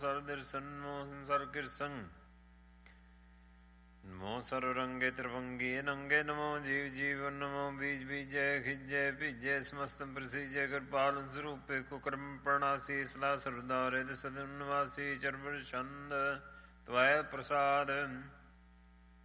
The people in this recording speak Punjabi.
ਸਰ ਦਿਰਸਨ ਨਮੋ ਸੰਸਰ ਕਿਰਸੰ ਨਮੋ ਸਰ ਰੰਗੇ ਤ੍ਰਿਭੰਗੀ ਨੰਗੇ ਨਮੋ ਜੀਵ ਜੀਵਨ ਨਮੋ ਬੀਜ ਬੀਜੈ ਖਿਜੈ ਭੀਜੈ ਸਮਸਤਮ ਪ੍ਰਸੀਜੈ ਕਿਰਪਾਲਨ ਸਰੂਪੇ ਕੁਕਰਮ ਪ੍ਰਣਾਸੀ ਸਲਾ ਸਰਦਾਰੇ ਸਦਨ ਨਿਵਾਸੀ ਚਰਬਰ ਛੰਦ ਤਵੈ ਪ੍ਰਸਾਦ